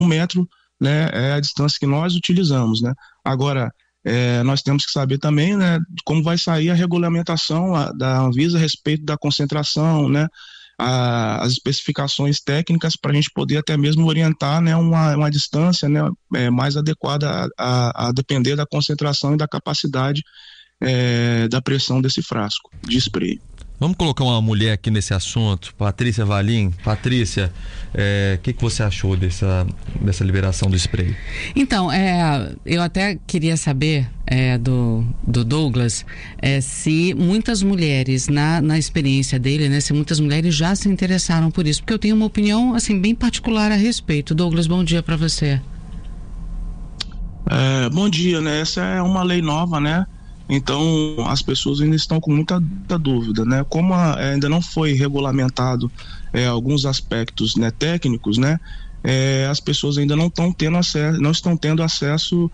metro, né, é a distância que nós utilizamos, né? Agora, nós temos que saber também, né, como vai sair a regulamentação da Anvisa a respeito da concentração, né, as especificações técnicas para a gente poder até mesmo orientar, né, uma distância, né, mais adequada a depender da concentração e da capacidade da pressão desse frasco de spray. Vamos colocar uma mulher aqui nesse assunto, Patrícia Valim. Patrícia, que você achou dessa liberação do spray? Então, eu até queria saber do Douglas se muitas mulheres, na experiência dele, né, se muitas mulheres já se interessaram por isso, porque eu tenho uma opinião assim bem particular a respeito. Douglas, bom dia para você. Bom dia, né? Essa é uma lei nova, né? Então, as pessoas ainda estão com muita dúvida, né? Como ainda não foi regulamentado alguns aspectos, né, técnicos, né? As pessoas ainda não estão tendo acesso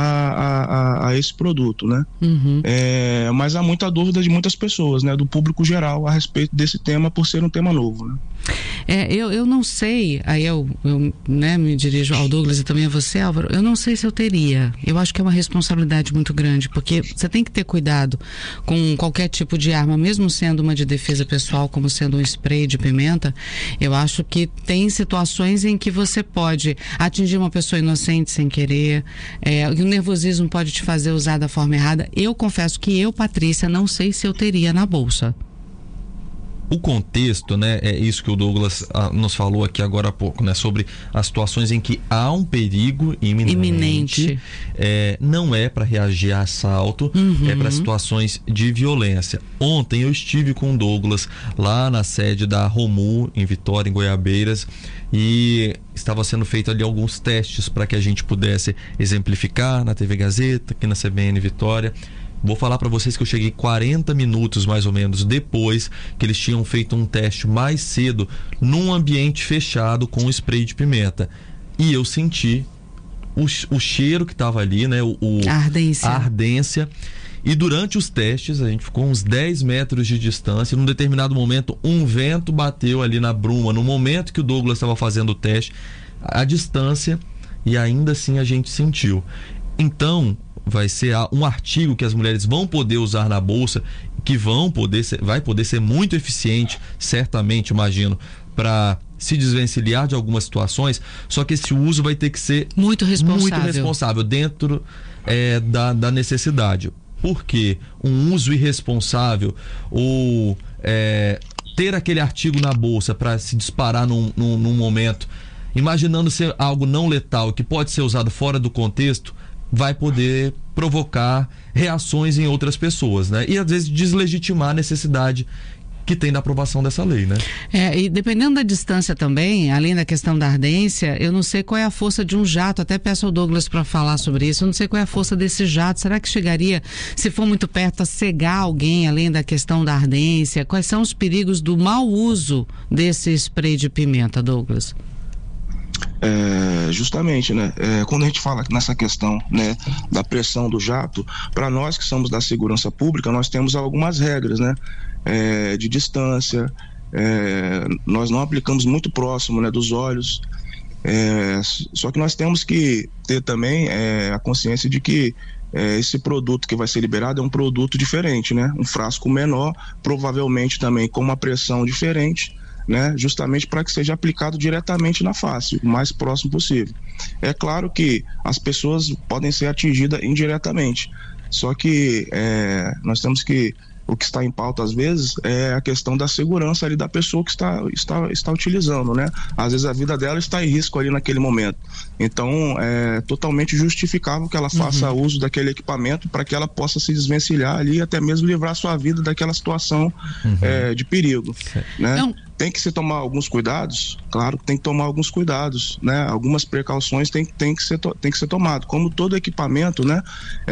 a esse produto, né? Uhum. Mas há muita dúvida de muitas pessoas, né? Do público geral a respeito desse tema, por ser um tema novo, né? Eu não sei, aí eu né, me dirijo ao Douglas e também a você, Álvaro, eu não sei se eu teria. Eu acho que é uma responsabilidade muito grande, porque você tem que ter cuidado com qualquer tipo de arma, mesmo sendo uma de defesa pessoal, como sendo um spray de pimenta. Eu acho que tem situações em que você pode atingir uma pessoa inocente sem querer, o nervosismo pode te fazer usar da forma errada. Eu confesso que eu, Patrícia, não sei se eu teria na bolsa. O contexto, né, é isso que o Douglas nos falou aqui agora há pouco, né, sobre as situações em que há um perigo iminente. Não é para reagir a assalto, é para situações de violência. Ontem eu estive com o Douglas lá na sede da Romu, em Vitória, em Goiabeiras, e estava sendo feito ali alguns testes para que a gente pudesse exemplificar na TV Gazeta, aqui na CBN Vitória. Vou falar para vocês que eu cheguei 40 minutos mais ou menos depois que eles tinham feito um teste mais cedo num ambiente fechado com spray de pimenta. E eu senti o cheiro que estava ali, né? A ardência. E durante os testes, a gente ficou uns 10 metros de distância. Num determinado momento, um vento bateu ali na bruma. No momento que o Douglas estava fazendo o teste, a distância, e ainda assim a gente sentiu. Então, vai ser um artigo que as mulheres vão poder usar na bolsa, que vai poder ser muito eficiente, certamente, imagino, para se desvencilhar de algumas situações, só que esse uso vai ter que ser muito responsável dentro da necessidade. Porque um uso irresponsável ou ter aquele artigo na bolsa para se disparar num momento, imaginando ser algo não letal, que pode ser usado fora do contexto, vai poder provocar reações em outras pessoas, né? E às vezes deslegitimar a necessidade que tem da aprovação dessa lei, né? E dependendo da distância também, além da questão da ardência, eu não sei qual é a força de um jato, até peço ao Douglas para falar sobre isso, eu não sei qual é a força desse jato, será que chegaria, se for muito perto, a cegar alguém, além da questão da ardência? Quais são os perigos do mau uso desse spray de pimenta, Douglas? Justamente, né? Quando a gente fala nessa questão, né, da pressão do jato, para nós que somos da segurança pública, nós temos algumas regras, né? De distância, nós não aplicamos muito próximo, né, dos olhos, só que nós temos que ter também a consciência de que esse produto que vai ser liberado é um produto diferente, né? Um frasco menor, provavelmente também com uma pressão diferente, né, justamente para que seja aplicado diretamente na face, o mais próximo possível. É claro que as pessoas podem ser atingidas indiretamente, só que nós temos que, o que está em pauta às vezes é a questão da segurança ali da pessoa que está utilizando, né? Às vezes a vida dela está em risco ali naquele momento, então é totalmente justificável que ela faça uso daquele equipamento para que ela possa se desvencilhar ali e até mesmo livrar sua vida daquela situação de perigo, né? Não. Tem que se tomar alguns cuidados, claro que tem que tomar alguns cuidados, né? Algumas precauções tem que ser tomado, como todo equipamento, né?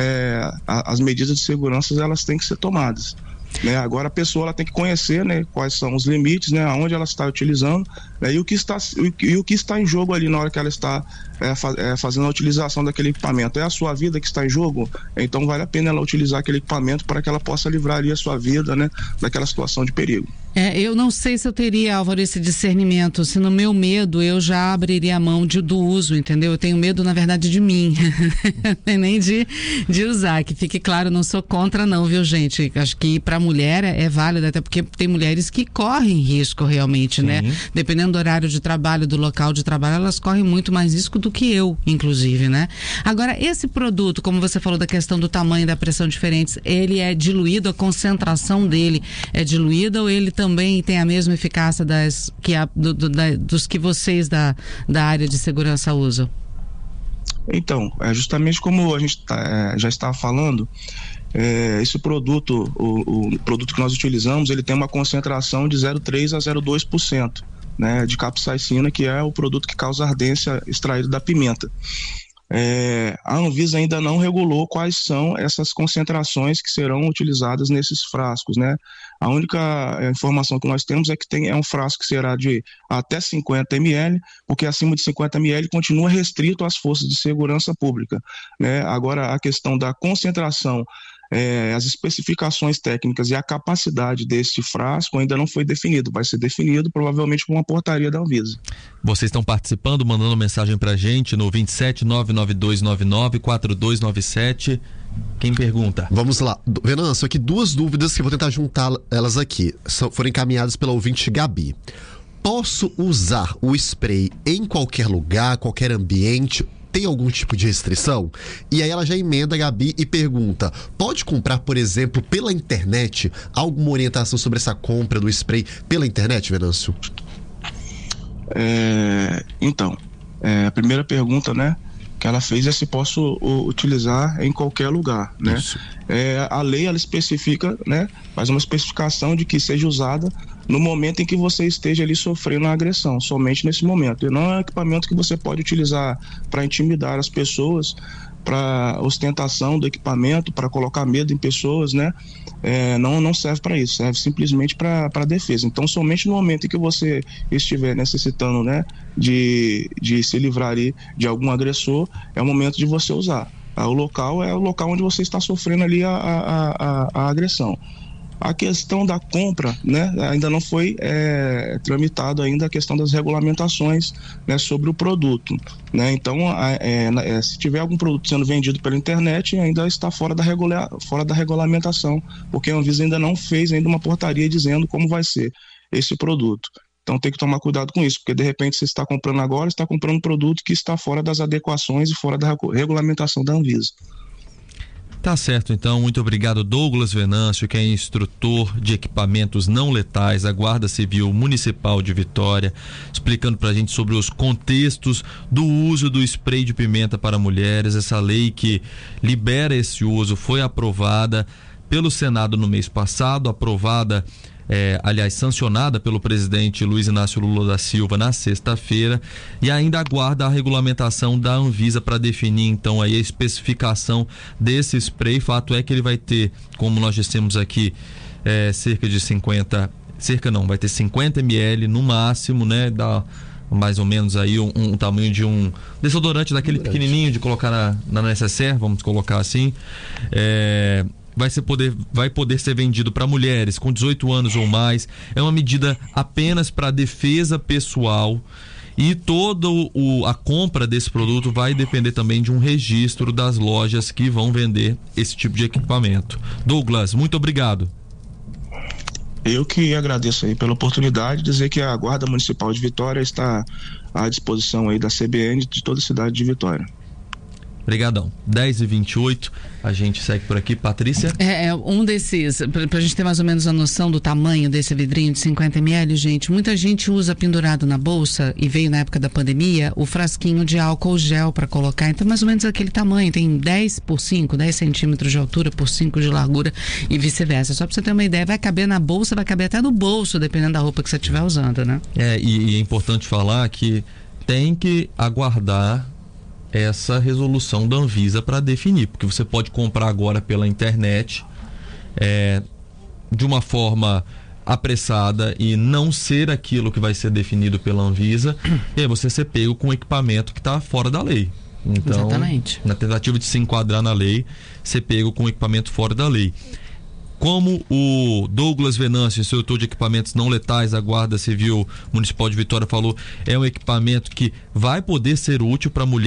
As medidas de segurança elas têm que ser tomadas, né? Agora a pessoa ela tem que conhecer, né, quais são os limites, né, aonde ela está utilizando, né, e o que está em jogo ali na hora que ela está fazendo a utilização daquele equipamento. É a sua vida que está em jogo, então vale a pena ela utilizar aquele equipamento para que ela possa livrar ali a sua vida, né, daquela situação de perigo. Eu não sei se eu teria, Álvaro, esse discernimento, se no meu medo eu já abriria a mão do uso, entendeu? Eu tenho medo, na verdade, de mim, nem de usar, que fique claro, não sou contra não, viu, gente? Acho que para mulher é válido, até porque tem mulheres que correm risco realmente, né? Dependendo do horário de trabalho, do local de trabalho, elas correm muito mais risco do que eu, inclusive, né? Agora, esse produto, como você falou da questão do tamanho e da pressão diferentes, ele é diluído, a concentração dele é diluída ou ele também tem a mesma eficácia dos que vocês da área de segurança usam? Então, justamente como a gente já estava falando, esse produto, o produto que nós utilizamos, ele tem uma concentração de 0,3 a 0,2%, né, de capsaicina, que é o produto que causa ardência extraído da pimenta. A Anvisa ainda não regulou quais são essas concentrações que serão utilizadas nesses frascos, né? A única informação que nós temos é que é um frasco que será de até 50 ml, porque acima de 50 ml continua restrito às forças de segurança pública, né? Agora, a questão da concentração, as especificações técnicas e a capacidade deste frasco ainda não foi definido, vai ser definido provavelmente com uma portaria da Anvisa. Vocês estão participando, mandando mensagem pra gente no 27992994297. Quem pergunta? Vamos lá, Venâncio, aqui 2 dúvidas que eu vou tentar juntar elas aqui, foram encaminhadas pela ouvinte Gabi. Posso usar o spray em qualquer lugar, qualquer ambiente? Tem algum tipo de restrição? E aí ela já emenda, Gabi, e pergunta: pode comprar, por exemplo, pela internet? Alguma orientação sobre essa compra do spray pela internet, Venâncio? Então, a primeira pergunta, né, que ela fez é se posso utilizar em qualquer lugar, né? A lei, ela especifica, né, faz uma especificação de que seja usada no momento em que você esteja ali sofrendo a agressão, somente nesse momento. E não é um equipamento que você pode utilizar para intimidar as pessoas, para ostentação do equipamento, para colocar medo em pessoas, né? Não serve para isso, serve simplesmente para defesa. Então, somente no momento em que você estiver necessitando, né, de se livrar ali de algum agressor, é o momento de você usar. O local é o local onde você está sofrendo ali a agressão. A questão da compra, né, ainda não foi tramitado ainda a questão das regulamentações, né, sobre o produto, né? Então, se tiver algum produto sendo vendido pela internet, ainda está fora da regulamentação, porque a Anvisa ainda não fez ainda uma portaria dizendo como vai ser esse produto. Então tem que tomar cuidado com isso, porque de repente você está comprando agora, está comprando um produto que está fora das adequações e fora da regulamentação da Anvisa. Tá certo, então, muito obrigado, Douglas Venâncio, que é instrutor de equipamentos não letais da Guarda Civil Municipal de Vitória, explicando pra gente sobre os contextos do uso do spray de pimenta para mulheres. Essa lei que libera esse uso foi aprovada pelo Senado no mês passado, sancionada pelo presidente Luiz Inácio Lula da Silva na sexta-feira, e ainda aguarda a regulamentação da Anvisa para definir então aí a especificação desse spray. Fato é que ele vai ter, como nós dissemos aqui, vai ter 50 ml no máximo, né? Dá mais ou menos aí um tamanho de um desodorante daquele pequenininho de colocar na necessaire, vamos colocar assim. Vai poder ser vendido para mulheres com 18 anos ou mais. É uma medida apenas para defesa pessoal, e toda a compra desse produto vai depender também de um registro das lojas que vão vender esse tipo de equipamento. Douglas, muito obrigado. Eu que agradeço aí pela oportunidade, dizer que a Guarda Municipal de Vitória está à disposição aí da CBN de toda a cidade de Vitória. Obrigadão. 10h28, a gente segue por aqui. Patrícia? Um desses, pra gente ter mais ou menos a noção do tamanho desse vidrinho de 50 ml, gente, muita gente usa pendurado na bolsa, e veio na época da pandemia, o frasquinho de álcool gel para colocar. Então, mais ou menos aquele tamanho, tem 10 por 5, 10 centímetros de altura por 5 de largura e vice-versa. Só pra você ter uma ideia, vai caber na bolsa, vai caber até no bolso, dependendo da roupa que você estiver usando, né? E é importante falar que tem que aguardar essa resolução da Anvisa para definir, porque você pode comprar agora pela internet de uma forma apressada e não ser aquilo que vai ser definido pela Anvisa, e aí você ser pego com um equipamento que está fora da lei. Então, exatamente, na tentativa de se enquadrar na lei, ser pego com um equipamento fora da lei. Como o Douglas Venâncio, instrutor de equipamentos não letais da Guarda Civil Municipal de Vitória, falou, é um equipamento que vai poder ser útil para mulheres